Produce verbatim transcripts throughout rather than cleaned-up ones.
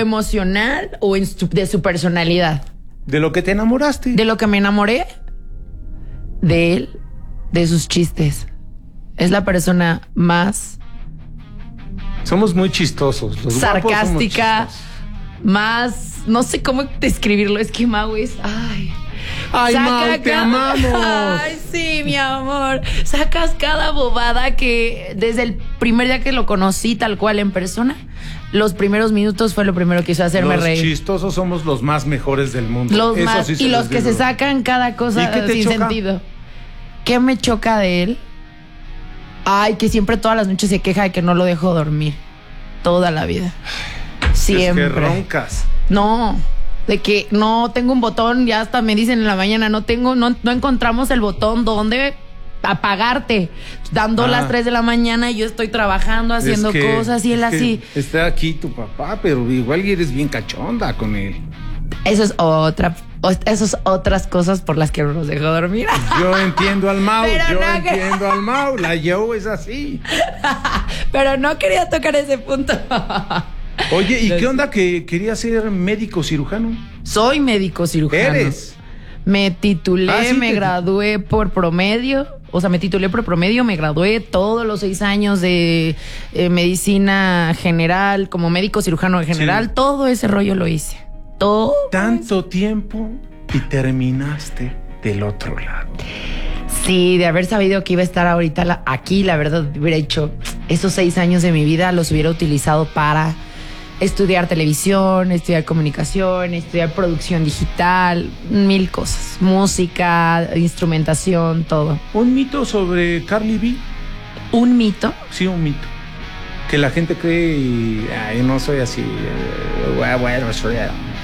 emocional o en su, de su personalidad? ¿De lo que te enamoraste? De lo que me enamoré. De él, de sus chistes. Es la persona más... Somos muy chistosos. Los sarcástica, más... No sé cómo describirlo. Es que Mau es... Ay... Ay, Mau, te cada... amamos. Ay, sí, mi amor. Sacas cada bobada que desde el primer día que lo conocí tal cual en persona, los primeros minutos fue lo primero que hizo hacerme los reír. Los chistosos somos los más mejores del mundo. Los Eso más, sí se y los los que digo. se sacan cada cosa sin choca? sentido. ¿Qué me choca de él? Ay, que siempre todas las noches se queja de que no lo dejo dormir. Toda la vida. Siempre. Es que roncas. No, de que no tengo un botón, ya hasta me dicen en la mañana, no tengo, no, no encontramos el botón donde apagarte. Dando Ah. las tres de la mañana y yo estoy trabajando, haciendo Es que- cosas y él es que así. Está aquí tu papá, pero igual eres bien cachonda con él. Eso es otra, eso es otras cosas por las que no nos dejó dormir. Yo entiendo al Mau, Pero yo no que- entiendo al Mau. La Joe es así. Pero no quería tocar ese punto. Oye, ¿y No qué sé. onda que quería ser médico cirujano? Soy médico cirujano. ¿Eres? Me titulé, Ah, sí, me te- gradué por promedio. O sea, me titulé por promedio, me gradué todos los seis años de eh, medicina general, como médico cirujano en general. Sí. Todo ese rollo lo hice. Todo. Tanto tiempo y terminaste del otro lado. Sí, de haber sabido que iba a estar ahorita la- aquí, la verdad, hubiera hecho esos seis años de mi vida, los hubiera utilizado para estudiar televisión, estudiar comunicación, estudiar producción digital, mil cosas. Música, instrumentación, todo. Un mito sobre Carly B. Un mito. Sí, un mito. Que la gente cree y... Ay, no soy así. eh, Bueno, bueno, soy...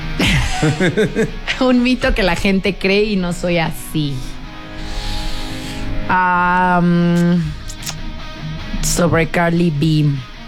Un mito que la gente cree y no soy así. Um, sobre Carly B.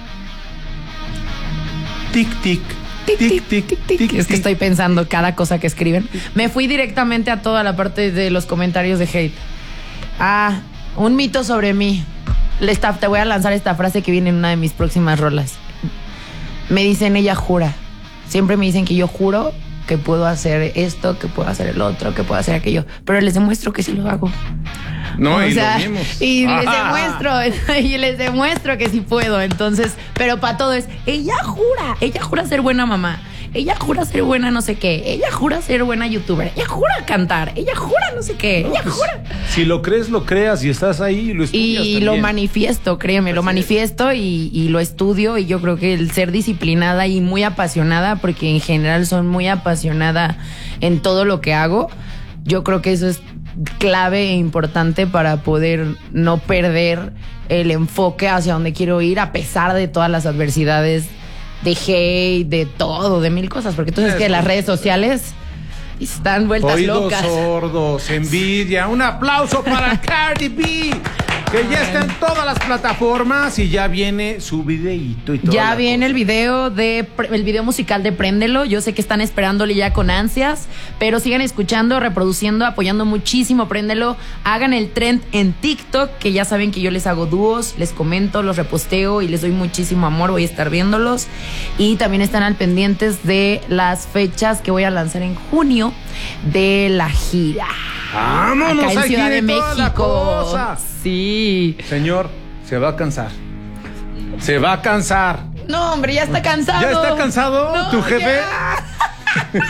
Tic, tic. Tic, tic, tic, tic, tic. Es que estoy pensando cada cosa que escriben. Me fui directamente a toda la parte de los comentarios de hate. Ah, un mito sobre mí. Le está- te voy a lanzar esta frase que viene en una de mis próximas rolas. Me dicen, ella jura. Siempre me dicen que yo juro que puedo hacer esto, que puedo hacer el otro, que puedo hacer aquello. Pero les demuestro que sí lo hago. No, O y sea, lo vimos. y les Ajá. demuestro, y les demuestro que sí puedo. Entonces, pero para todo es, ella jura, ella jura ser buena mamá, ella jura ser buena no sé qué, ella jura ser buena youtuber, ella jura cantar, ella jura no sé qué, No, ella pues, jura. si lo crees, lo creas y estás ahí y lo estudias Y también. lo manifiesto, créeme, lo Así manifiesto y, y lo estudio. Y yo creo que el ser disciplinada y muy apasionada, porque en general soy muy apasionada en todo lo que hago, yo creo que eso es clave e importante para poder no perder el enfoque hacia donde quiero ir, a pesar de todas las adversidades, de hate, de todo, de mil cosas. Porque tú sabes que las redes sociales están vueltas Oídos locas. sordos, envidia. Un aplauso para Cardi B, que ya está en todas las plataformas y ya viene su videíto y todo. Ya viene el video de el video musical de Préndelo. Yo sé que están esperándole ya con ansias, pero sigan escuchando, reproduciendo, apoyando muchísimo Préndelo. Hagan el trend en TikTok, que ya saben que yo les hago dúos, les comento, los reposteo y les doy muchísimo amor. Voy a estar viéndolos. Y también están al pendientes de las fechas que voy a lanzar en junio de la gira. Vámonos, acá en aquí Ciudad de toda la México. cosa. Sí. Señor, se va a cansar. Se va a cansar. No, hombre, ya está cansado. ¿Ya está cansado No, tu jefe? ya.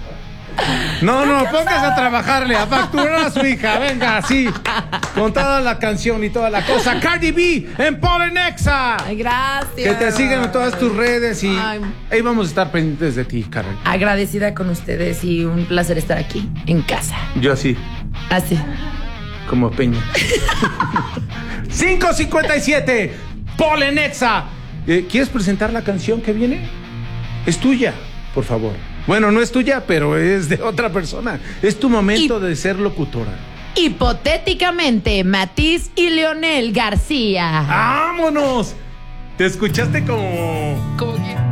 No, no, póngase a trabajarle, a facturar a su hija. Venga, así. Con toda la canción y toda la cosa. Cardi B en Polenexa. Ay, gracias. Que te sigan en todas tus redes y Ay. ahí vamos a estar pendientes de ti, Cardi. Agradecida con ustedes y un placer estar aquí en casa. Yo así, Así. como Peña. cinco cincuenta y siete, Polenexa. Eh, ¿Quieres presentar la canción que viene? Es tuya, por favor. Bueno, no es tuya, pero es de otra persona. Es tu momento Y- de ser locutora. Hipotéticamente, Matiz y Leonel García. ¡Vámonos! Te escuchaste como... Como que-